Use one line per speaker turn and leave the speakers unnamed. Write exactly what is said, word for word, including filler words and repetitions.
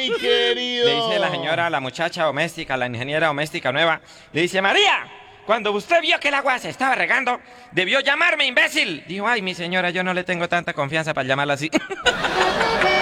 mi querido!
Le dice la señora, la muchacha doméstica, la ingeniera doméstica nueva, le dice, María, cuando usted vio que el agua se estaba regando, debió llamarme, imbécil. Dijo, ay, mi señora, yo no le tengo tanta confianza para llamarla así.